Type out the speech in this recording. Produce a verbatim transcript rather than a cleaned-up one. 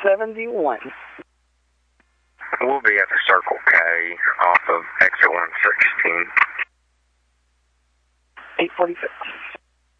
seventy-one. We'll be at the Circle K off of exit one sixteen. eight forty-six.